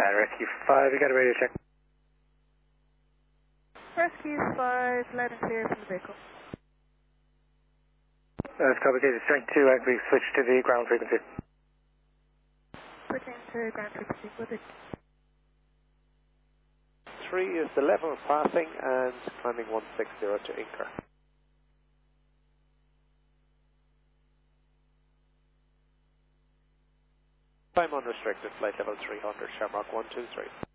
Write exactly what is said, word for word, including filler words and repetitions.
And Rescue five, you got a radio check. Rescue five, loud and clear from the vehicle. That's complicated. Strength two, and we switch to the ground frequency. Switching to ground frequency, with it. Three is the level passing and climbing one sixty to anchor. Time unrestricted, flight level three hundred, Shamrock one two three.